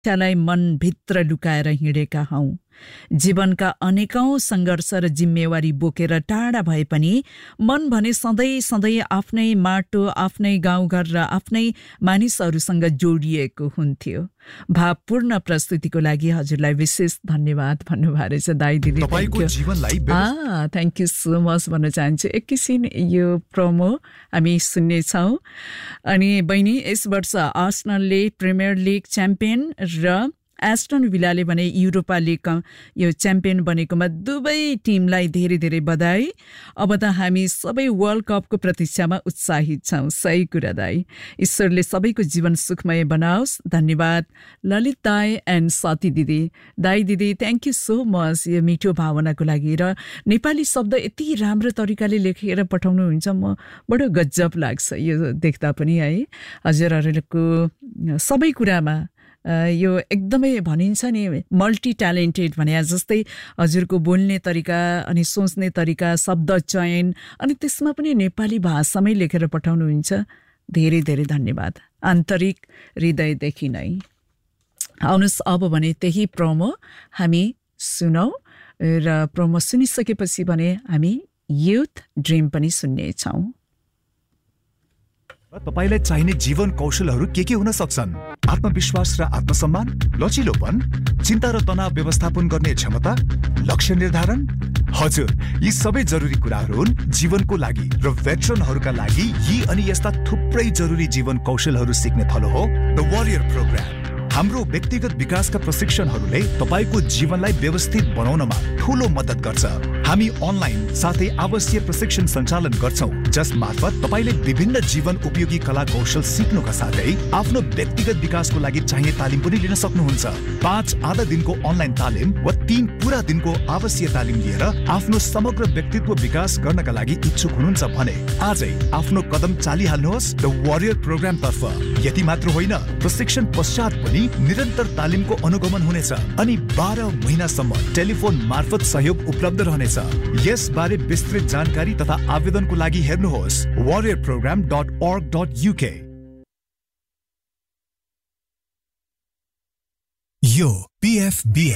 त्यालाई मनभित्र लुकाएर हिँडेका हौं। जीवनका अनेकौं सङ्घर्ष र जिम्मेवारी बोकेर टाढा भए पनि मन भने सधैँ आफ्नै माटो, आफ्नै गाउँघर र आफ्नै मानिसहरूसँग जोडिएको हुन्थ्यो। भावपूर्ण प्रस्तुतिको लागि हजुरलाई विशेष धन्यवाद भन्नुभएको रहेछ दाइ दिदी। थ्याङ्क यू सो मच भन्न चाहन्छु। एकैछिन यो प्रोमो हामी सुन्नेछौँ। अनि बहिनी, यस वर्ष आर्सेनलले प्रिमियर लिग च्याम्पियन र एस्टन विलाले भने युरोपा लिग यो च्याम्पियन बनेकोमा दुवै टिमलाई धेरै धेरै बधाई। अब त हामी सबै वर्ल्ड कपको प्रतीक्षामा उत्साहित छौँ। सही कुरा दाई। ईश्वरले सबैको जीवन सुखमय बनाओस्। धन्यवाद ललित दाई एन्ड साथी दिदी। दाई दिदी थ्याङ्क यू सो मच यो मिठो भावनाको लागि। र नेपाली शब्द यति राम्रो तरिकाले लेखेर पठाउनुहुन्छ, म बडो गजब लाग्छ यो देख्दा पनि है। हजुरहरूको सबै कुरामा यो एकदमै भनिन्छ नि मल्टी ट्यालेन्टेड भने जस्तै हजुरको बोल्ने तरिका अनि सोच्ने तरिका, शब्द चयन अनि त्यसमा पनि नेपाली भाषामै लेखेर पठाउनुहुन्छ। धेरै धेरै धन्यवाद आन्तरिक हृदयदेखि नै। आउनुहोस् अब भने त्यही प्रोमो हामी सुनौ र प्रोमो सुनिसकेपछि भने हामी युथ ड्रिम पनि सुन्नेछौँ। तपाईलाई चाहिने जीवन कौशलहरू के हुन सक्छन्? आत्मविश्वास र आत्मसम्मान, लचिलोपन, चिन्ता र तनाव व्यवस्थापन गर्ने क्षमता, लक्ष्य निर्धारण। हजुर, यी सबै जरुरी कुराहरू हुन् जीवनको लागि र भेटरनहरूका लागि। यी अनि यस्ता थुप्रै जरुरी जीवन कौशलहरू सिक्ने थलो हो द वरियर प्रोग्राम। हाम्रो व्यक्तिगत विकासका प्रशिक्षणहरूले तपाईको जीवनलाई व्यवस्थित बनाउनमा ठूलो मद्दत गर्छ। हामी अनलाइन साथै आवासीय प्रशिक्षण सञ्चालन गर्छौं, जस मार्फत तपाईले विभिन्न जीवन उपयोगी कला कौशल सिक्नुका साथै आफ्नो व्यक्तिगत विकासको लागि चाहिने तालिम पनि लिन सक्नुहुन्छ। 5 आधा दिनको अनलाइन तालिम वा 3 पूरा दिनको आवासीय तालिम लिएर आफ्नो समग्र व्यक्तित्व विकास गर्नका लागि इच्छुक हुनुहुन्छ भने आजै आफ्नो कदम चालिहाल्नुहोस् द वरियर प्रोग्राम तर्फ। यति मात्र होइन, प्रशिक्षण पश्चात पनि निरन्तर तालिमको अनुगमन हुनेछ अनि 12 महिनासम्म टेलिफोन मार्फत सहयोग उपलब्ध रहनेछ। यस बारे विस्तृत जानकारी तथा आवेदनको लागि हेर्नुहोस् warriorprogram.org.uk। यो PFB